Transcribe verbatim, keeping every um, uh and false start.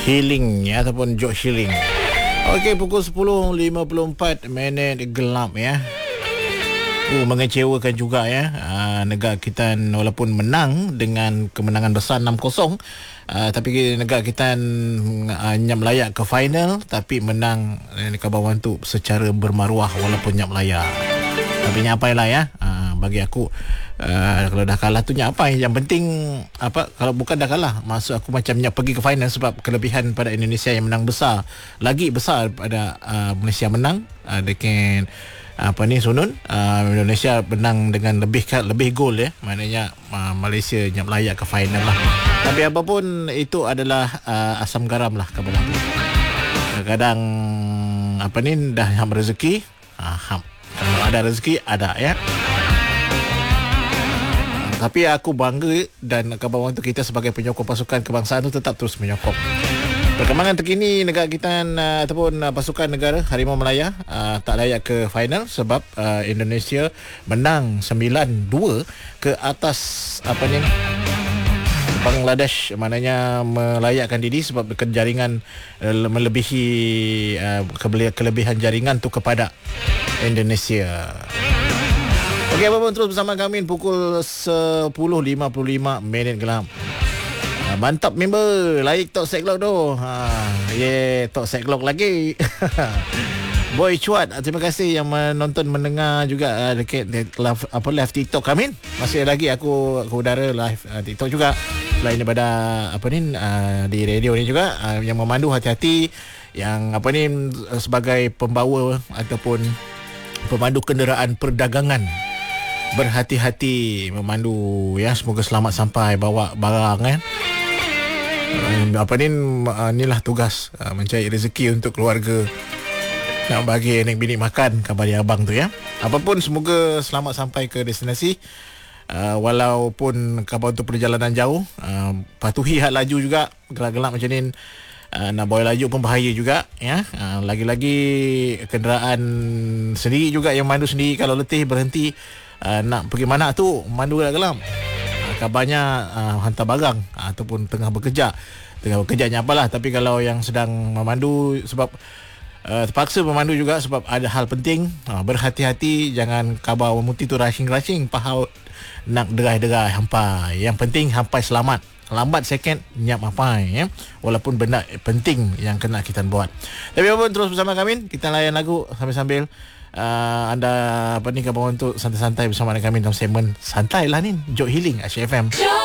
Healing ya, ataupun George Healing. Okey, pukul sepuluh lima puluh empat minit gelap ya. Uh, mengecewakan juga ya. Uh, negara kita walaupun menang dengan kemenangan besar enam kosong, uh, tapi negara kita uh, nyap layak ke final, tapi menang uh, ke bawah tu secara bermaruah walaupun nyap layak. Tapi nyapailah ya. Uh, bagi aku Uh, kalau dah kalah tu apa yang penting, apa kalau bukan dah kalah, maksud aku macamnya pergi ke final sebab kelebihan pada Indonesia yang menang besar, lagi besar pada uh, Malaysia menang uh, dengan apa ni sunun uh, Indonesia menang dengan lebih lebih gol ya, maknanya uh, Malaysia nyap layak ke final lah. Tapi apapun itu adalah uh, asam garam lah kabar tu. Kadang apa ni dah ham rezeki, uh, ham kalau ada rezeki ada ya. Tapi aku bangga dan kawan-kawan tu kita sebagai penyokong pasukan kebangsaan tu tetap terus menyokong. Perkembangan terkini negara kita uh, ataupun uh, pasukan negara Harimau Malaya uh, tak layak ke final sebab uh, Indonesia menang sembilan dua ke atas apa ni Bangladesh, maknanya melayakkan diri sebab jaringan uh, melebihi uh, kelebihan jaringan tu kepada Indonesia. Okey, apa-apa terus bersama kami pukul sepuluh lima puluh lima minit gelap. Ha, mantap member, like Tok Seklok tu. Ha, yeah, Tok Seklok lagi. Boy Cuat, terima kasih yang menonton mendengar juga uh, dekat live, apa live TikTok kami. Masih lagi aku ke udara live uh, TikTok juga. Selain daripada apa ni uh, di radio ni juga uh, yang memandu hati-hati, yang apa ni uh, sebagai pembawa ataupun pemandu kenderaan perdagangan, berhati-hati memandu ya, semoga selamat sampai bawa barang kan. Uh, apa ni uh, inilah tugas uh, mencari rezeki untuk keluarga, nak bagi anak bini makan, kabar dia abang tu ya. Apapun semoga selamat sampai ke destinasi. Uh, walaupun kabar untuk perjalanan jauh, uh, patuhi had laju juga. Gelap-gelap macam ni Uh, nak bawa laju pun bahaya juga ya. Uh, lagi-lagi kenderaan sendiri juga yang mandu sendiri, kalau letih berhenti uh, nak pergi mana tu mandu gelap-gelap. Uh, kabarnya uh, hantar barang uh, ataupun tengah bekerja. Tengah bekerjanya apalah, tapi kalau yang sedang memandu sebab uh, terpaksa memandu juga sebab ada hal penting, uh, berhati-hati, jangan kabar memuti tu rushing-rushing pahaut nak derai-derai hampai. Yang penting hampai selamat. Lambat second nyap apa ya, walaupun benda penting yang kena kita buat. Tapi apapun terus bersama kami, kita layan lagu sambil-sambil uh, anda apa ni kawan untuk santai-santai bersama dengan kami dalam segmen santai lah ni George Healing Asyik F M.